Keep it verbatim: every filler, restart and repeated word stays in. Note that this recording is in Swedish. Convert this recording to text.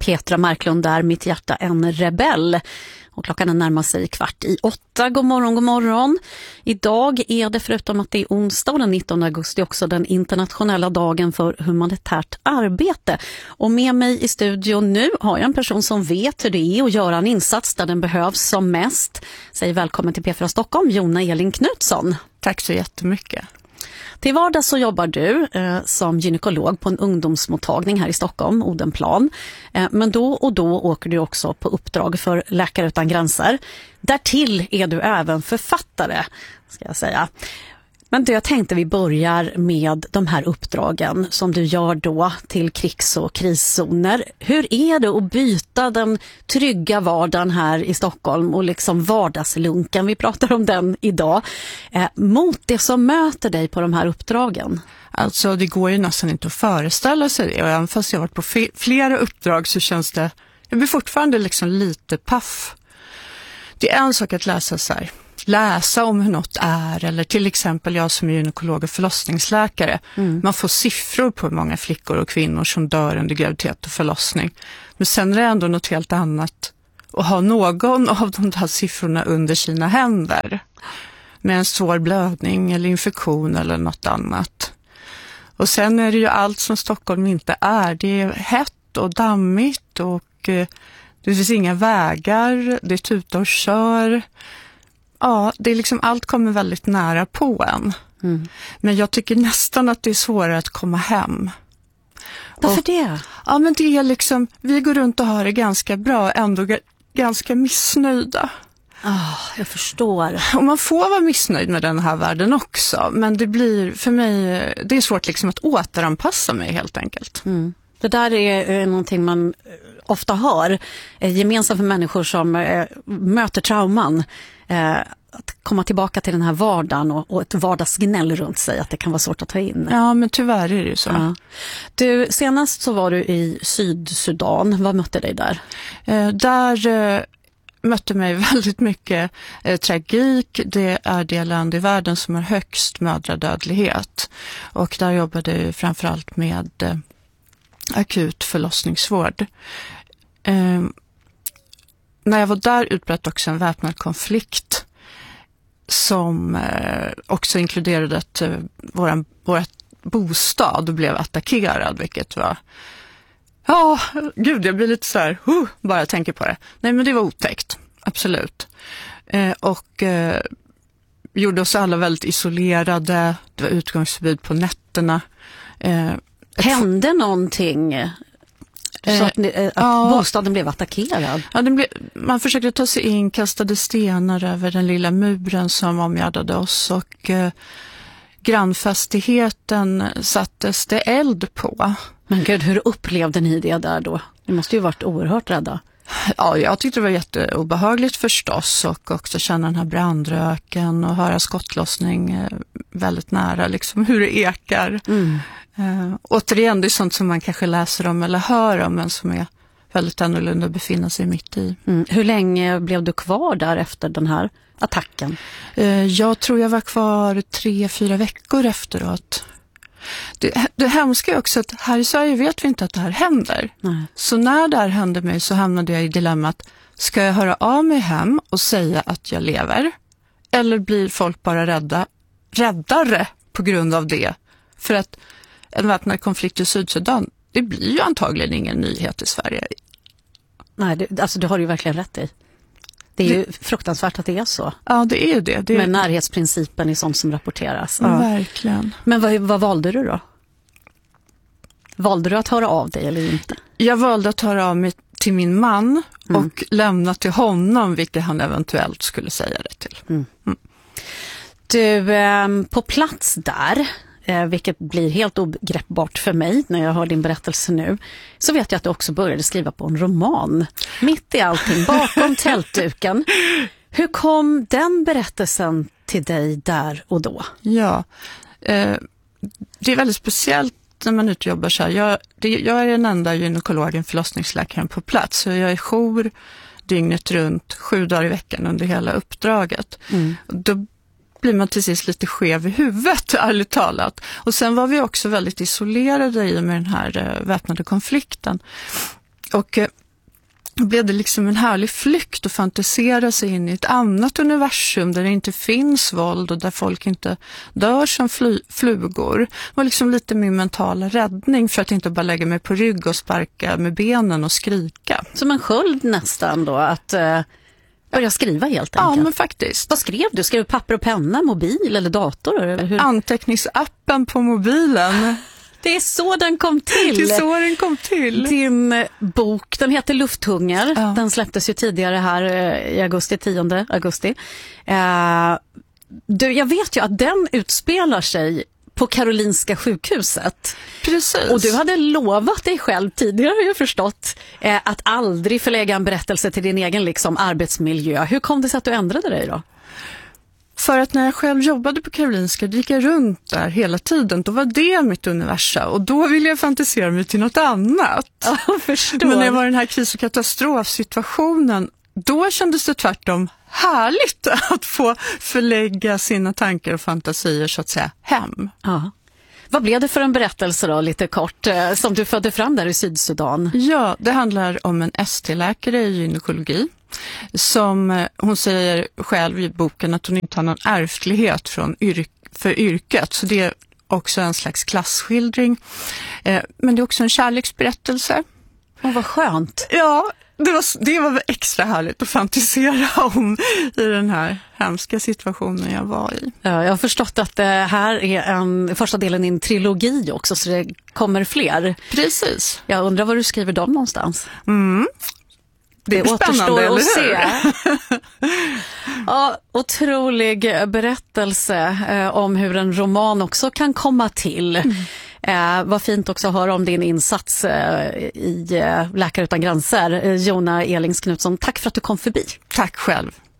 Petra Marklund där, mitt hjärta en rebell. Och klockan är närmar sig kvart i åtta. God morgon, god morgon. Idag är det, förutom att det är onsdag den nittonde augusti, också den internationella dagen för humanitärt arbete. Och med mig i studion nu har jag en person som vet hur det är att göra en insats där den behövs som mest. Säg välkommen till P fyra Stockholm, Jonna Elin Knutsson. Tack så jättemycket. Till vardags så jobbar du eh, som gynekolog på en ungdomsmottagning här i Stockholm, Odenplan. Eh, men då och då åker du också på uppdrag för Läkare utan gränser. Därtill är du även författare, ska jag säga. Men du, jag tänkte vi börjar med de här uppdragen som du gör då till krigs- och kriszoner. Hur är det att byta den trygga vardagen här i Stockholm och liksom vardagslunken, vi pratar om den idag, eh, mot det som möter dig på de här uppdragen? Alltså det går ju nästan inte att föreställa sig det, och även fast jag har varit på f- flera uppdrag så känns det, jag blir fortfarande liksom lite paff. Det är en sak att läsa så här. läsa om hur något är, eller till exempel jag som är gynekolog och förlossningsläkare. Mm. Man får siffror på hur många flickor och kvinnor som dör under graviditet och förlossning. Men sen är det ändå något helt annat att ha någon av de här siffrorna under sina händer med en svår blödning eller infektion eller något annat. Och sen är det ju allt som Stockholm inte är. Det är hett och dammigt och eh, det finns inga vägar, det är tuta och kör. Ja, det är liksom, allt kommer väldigt nära på en. Mm. Men jag tycker nästan att det är svårare att komma hem. Varför och, det? Ja, men det är liksom, vi går runt och har det ganska bra, ändå g- ganska missnöjda. Oh, jag förstår. Och man får vara missnöjd med den här världen också. Men det blir, för mig, det är svårt liksom att återanpassa mig helt enkelt. Mm. Det där är någonting man ofta hör, eh, gemensamt för människor som eh, möter trauman. Eh, att komma tillbaka till den här vardagen och, och ett vardagsgnäll runt sig, att det kan vara svårt att ta in. Ja, men tyvärr är det ju så. Ja. Du, senast så var du i Sydsudan. Vad mötte dig där? Eh, där eh, mötte mig väldigt mycket eh, tragik. Det är det land i världen som har högst mödradödlighet. Och där jobbade jag framförallt med eh, akut förlossningsvård. Eh, när jag var där utbröt också en väpnad konflikt som eh, också inkluderade att eh, våran, vårat bostad blev attackerad, vilket var, ja, gud, jag blir lite så här, huh, bara jag tänker på det. Nej, men det var otäckt, absolut. Eh, och eh, gjorde oss alla väldigt isolerade, det var utgångsförbud på nätterna. Eh, Hände någonting? Så att, att ja, bostaden blev attackerad? Ja, den blev, man försökte ta sig in, kastade stenar över den lilla muren som omgärdade oss, och eh, grannfastigheten sattes det eld på. Men gud, hur upplevde ni det där då? Ni måste ju varit oerhört rädda. Ja, jag tyckte det var jätteobehagligt förstås, och också känna den här brandröken och höra skottlossning eh, väldigt nära, liksom hur det ekar. Mm. Uh, återigen, det är sånt som man kanske läser om eller hör om, men som är väldigt annorlunda att befinna sig mitt i. Mm. Hur länge blev du kvar där efter den här attacken? Uh, jag tror jag var kvar tre, fyra veckor efteråt. Det, det hemska är också att här i Sverige vet vi inte att det här händer. Nej. Så när det här hände mig så hamnade jag i dilemmat, ska jag höra av mig hem och säga att jag lever? Eller blir folk bara rädda, räddare på grund av det? För att en väpnad konflikt i Sydsudan, det blir ju antagligen ingen nyhet i Sverige. Nej, det, alltså du har ju verkligen rätt i. Det är det, ju fruktansvärt att det är så. Ja, det är ju det. det är... Men närhetsprincipen är sånt som rapporteras. Ja. Verkligen. Men vad, vad valde du då? Valde du att höra av dig eller inte? Jag valde att höra av mig till min man mm. och lämna till honom vilket han eventuellt skulle säga det till. Mm. Mm. Du, eh, på plats där, eh, vilket blir helt ogreppbart för mig när jag hör din berättelse nu, så vet jag att du också började skriva på en roman. Mitt i allting, bakom tältduken. Hur kom den berättelsen till dig där och då? Ja, eh, det är väldigt speciellt när man utjobbar så här. Jag, det, jag är den enda gynekologen, förlossningsläkaren på plats. Så jag är jour dygnet runt, sju dagar i veckan under hela uppdraget. Mm. Då blir man till sist lite skev i huvudet, ärligt talat. Och sen var vi också väldigt isolerade i med den här uh, väpnade konflikten. Och eh, då blev det liksom en härlig flykt att fantisera sig in i ett annat universum där det inte finns våld och där folk inte dör som fly- flugor. Det var liksom lite min mentala räddning för att inte bara lägga mig på rygg och sparka med benen och skrika. Som en sköld nästan då, att uh, börja skriva helt enkelt. Ja, men faktiskt. Vad skrev du? Skrev du papper och penna, mobil eller dator? Eller hur? Anteckningsappen på mobilen. Det är så den kom till. Det är så den kom till. Din bok, den heter Lufthungar. Ja. Den släpptes ju tidigare här i augusti, tionde augusti. Eh, du, jag vet ju att den utspelar sig på Karolinska sjukhuset. Precis. Och du hade lovat dig själv tidigare, har jag förstått, eh, att aldrig förlägga en berättelse till din egen liksom, arbetsmiljö. Hur kom det sig att du ändrade dig då? För att när jag själv jobbade på Karolinska, gick jag runt där hela tiden. Då var det mitt universum och då ville jag fantisera mig till något annat. Ja, jag förstår. Men när jag var i den här kris- och katastrofsituationen, då kändes det tvärtom härligt att få förlägga sina tankar och fantasier så att säga hem. Ja. Vad blev det för en berättelse då, lite kort, som du födde fram där i Sydsudan? Ja, det handlar om en S T-läkare i gynekologi. Som hon säger själv i boken att hon inte har någon ärftlighet från yrk, för yrket. Så det är också en slags klasskildring. Eh, men det är också en kärleksberättelse. Åh, vad skönt. Ja, det var, det var extra härligt att fantisera om i den här hemska situationen jag var i. Ja, jag har förstått att det här är en, första delen i en trilogi också, så det kommer fler. Precis. Jag undrar var du skriver dem någonstans. Mm. Det, det återstår att se. Ja, otrolig berättelse eh, om hur en roman också kan komma till. Mm. Eh, vad fint också att höra om din insats eh, i eh, Läkare utan gränser. Eh, Jonna Elings Knutsson, tack för att du kom förbi. Tack själv.